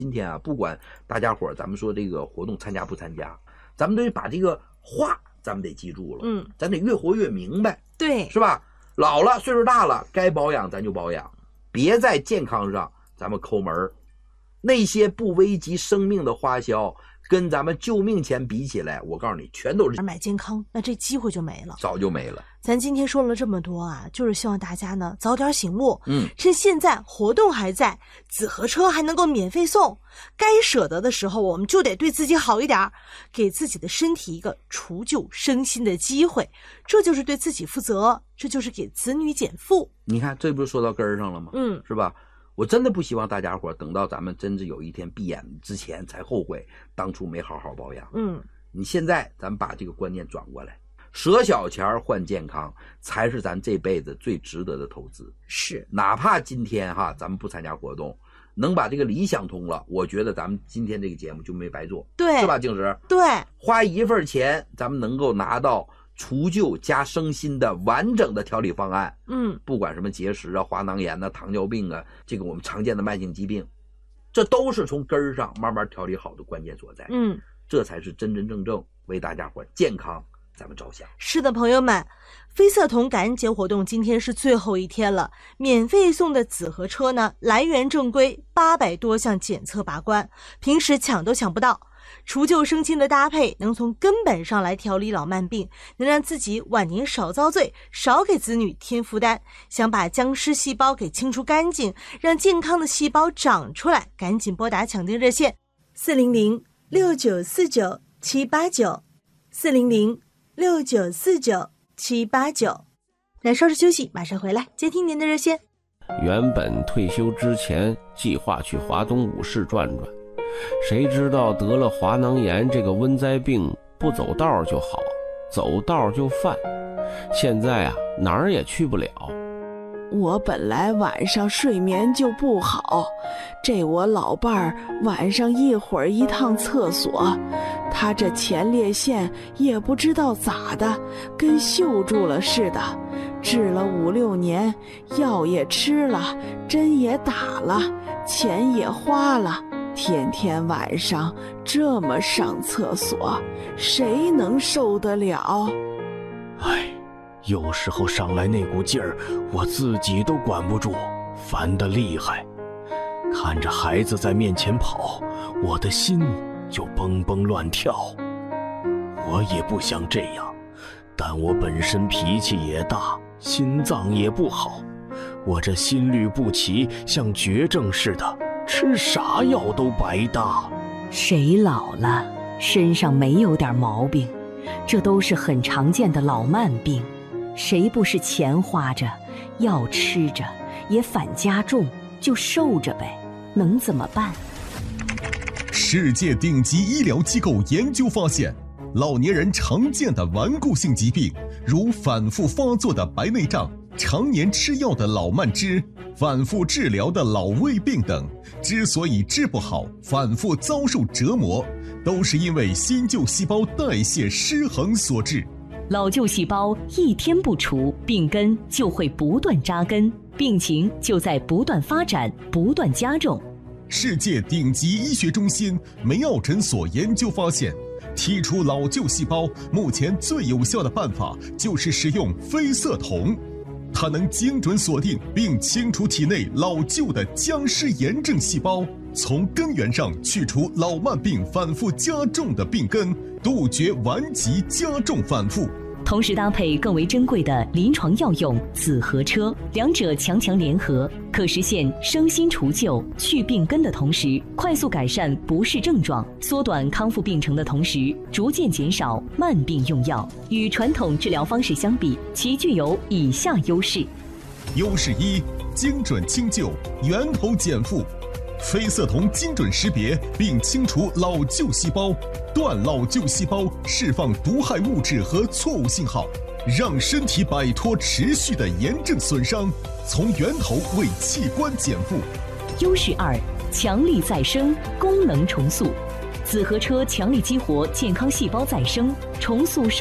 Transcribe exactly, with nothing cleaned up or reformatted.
今天啊，不管大家伙儿，咱们说这个活动参加不参加，咱们得把这个话咱们得记住了， 嗯， 咱得越活越明白， 对， 是吧？老了，岁数大了，该保养咱就保养，别在健康上咱们抠门儿。那些不危及生命的花销，跟咱们救命钱比起来，我告诉你，全都是买健康，那这机会就没了， 早就没了。 咱今天说了这么多啊，就是希望大家呢早点醒悟， 嗯， 趁现在活动还在，紫河车还能够免费送，该舍得的时候我们就得对自己好一点，给自己的身体一个除旧升新的机会，这就是对自己负责，这就是给子女减负。 你看，这不是说到根儿上了吗？ 嗯， 是吧？我真的不希望大家伙等到咱们真是有一天闭眼之前才后悔当初没好好保养。 嗯， 你现在咱们把这个观念转过来，舍小钱换健康才是咱这辈子最值得的投资。 是， 哪怕今天哈咱们不参加活动，能把这个理想通了，我觉得咱们今天这个节目就没白做， 对， 是吧，静石？ 对， 花一份钱，咱们能够拿到除旧加升新的完整的调理方案。 嗯， 不管什么结石啊、滑囊炎啊、糖尿病啊，这个我们常见的慢性疾病，这都是从根儿上慢慢调理好的关键所在。 嗯， 这才是真真正正为大家伙健康咱们着想。 是的，朋友们，非色酮感恩节活动今天是最后一天了，免费送的紫河车呢，来源正规，八百多项检测把关，平时抢都抢不到。除旧升新的搭配，能从根本上来调理老慢病，能让自己晚年少遭罪，少给子女添负担。想把僵尸细胞给清除干净，让健康的细胞长出来，赶紧拨打抢订热线四零零六九四九七八九四零零六九四九七八九。来稍事休息，马上回来接听您的热线。 原本退休之前计划去华东五市转转，谁知道得了滑囊炎这个瘟灾病，不走道就好，走道就犯。现在啊，哪儿也去不了。 我本来晚上睡眠就不好，这我老伴儿晚上一会儿一趟厕所，他这前列腺也不知道咋的，跟锈住了似的，治了五六年，药也吃了，针也打了，钱也花了，天天晚上这么上厕所，谁能受得了？ 唉，有时候上来那股劲儿，我自己都管不住，烦得厉害。看着孩子在面前跑，我的心就蹦蹦乱跳。我也不想这样，但我本身脾气也大，心脏也不好，我这心律不齐，像绝症似的，吃啥药都白搭。 谁老了身上没有点毛病？这都是很常见的老慢病。谁不是钱花着，药吃着，也反加重，就受着呗，能怎么办？ 世界顶级医疗机构研究发现，老年人常见的顽固性疾病，如反复发作的白内障、常年吃药的老慢支、反复治疗的老胃病等，之所以治不好，反复遭受折磨，都是因为新旧细胞代谢失衡所致。 老旧细胞一天不除，病根就会不断扎根，病情就在不断发展，不断加重。 世界顶级医学中心梅奥诊所研究发现，剔除老旧细胞目前最有效的办法就是使用非色酮，它能精准锁定并清除体内老旧的僵尸炎症细胞，从根源上去除老慢病反复加重的病根，杜绝顽疾加重反复。 同时搭配更为珍贵的临床药用紫河车，两者强强联合，可实现生新除旧、去病根的同时，快速改善不适症状，缩短康复病程的同时，逐渐减少慢病用药。与传统治疗方式相比，其具有以下优势： 优势一，精准清救，源头减负。非色酮精准识别并清除老旧细胞，断老旧细胞释放毒害物质和错误信号，让身体摆脱持续的炎症损伤，从源头为器官减负。 优势二，强力再生，功能重塑。紫河车强力激活健康细胞再生，重塑生